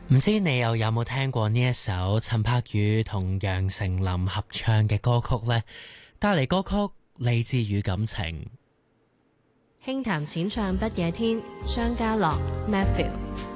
唔知你又有冇聽過呢一首陳柏宇同楊丞琳合唱嘅歌曲呢？帶嚟歌曲嚟自與感情。 輕談淺唱不夜天，張家樂 Matthew。